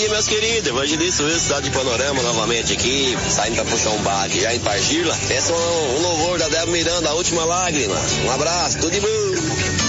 meus queridos, Evangelista Wilson, cidade de Panorama, novamente aqui, saindo pra puxar um bar aqui, já em Pargila. Peço um louvor da Débora Miranda, A Última Lágrima. Um abraço, tudo de bom.